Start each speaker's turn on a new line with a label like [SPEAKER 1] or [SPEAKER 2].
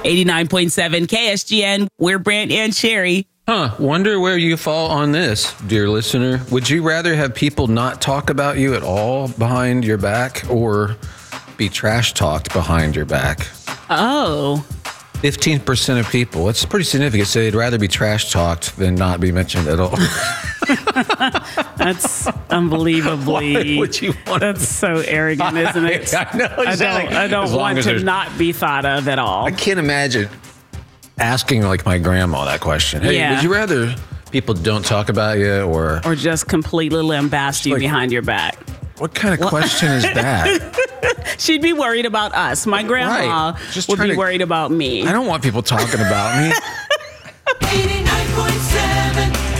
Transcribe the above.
[SPEAKER 1] 89.7 KSGN. We're Brant and Sherry.
[SPEAKER 2] Wonder where you fall on this, dear listener. Would you rather have people not talk about you at all behind your back or be trash talked behind your back?
[SPEAKER 1] Oh.
[SPEAKER 2] 15% of people. It's pretty significant. So they'd rather be trash talked than not be mentioned at all.
[SPEAKER 1] That's unbelievably.
[SPEAKER 2] Why would you want
[SPEAKER 1] That's so arrogant, isn't it?
[SPEAKER 2] I know. Exactly.
[SPEAKER 1] I don't want to not be thought of at all.
[SPEAKER 2] I can't imagine asking like my grandma that question. Hey, would you rather people don't talk about you or
[SPEAKER 1] just completely lambast you behind your back?
[SPEAKER 2] What kind of question is that?
[SPEAKER 1] She'd be worried about us. My grandma would be worried about me.
[SPEAKER 2] I don't want people talking about me.
[SPEAKER 3] 89.7